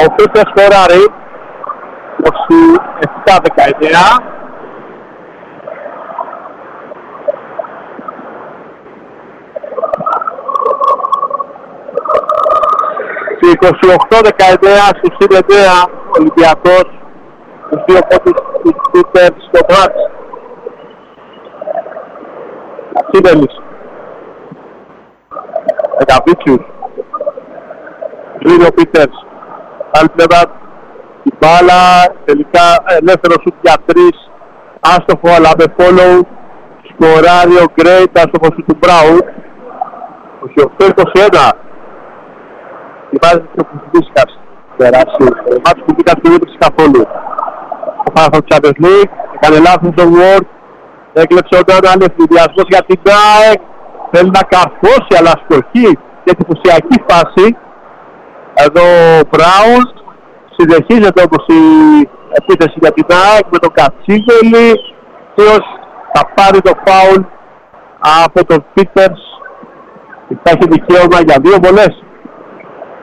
Ο Πίτερς σκοράρει 27-19. Και 28-19 στους 9 Ολυμπιακός, τους δύο πόντους του Πίτερς στο μάτς. Κασίδελης, Εκαβίτσιους, Ζήριο Πίτερς, άλλη πλευρά η μπάλα, τελικά ελεύθερο σουτ για 3, άστοχο αλλά με follow, σκοράρει ο Γκρέιτ, άστοχο σουτ του Μπράουν, 28-21. Η βάζει και ο Κουμπίσκας, περάσει, ο μάτς του Κουμπίσκας του δεν καθόλου. Ο Φάρφος Champions League, έκανε λάθος τον Ward, έκλεψε ο Ντόναλ, ευθυδιασμός για την ΑΕΚ, θέλει να καρφώσει αλλά αστοχή και εντυπωσιακή φάση. Εδώ ο Μπράουν, συνεχίζεται όμως η επίθεση για την ΑΕΚ με τον Κατσίδελη, ο οποίος θα πάρει το φάουλ από τον Πίτερς και θα έχει δικαίωμα για 2 βολές.